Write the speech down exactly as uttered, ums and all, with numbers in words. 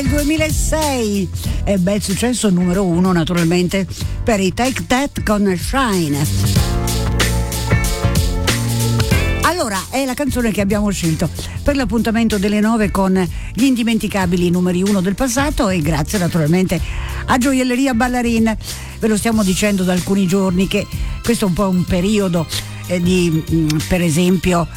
duemilasei e bel successo numero uno naturalmente per i Take That con Shine. Allora, è la canzone che abbiamo scelto per l'appuntamento delle nove con gli indimenticabili numeri uno del passato, e grazie naturalmente a Gioielleria Ballarin. Ve lo stiamo dicendo da alcuni giorni che questo è un po' un periodo eh, di, mh, per esempio,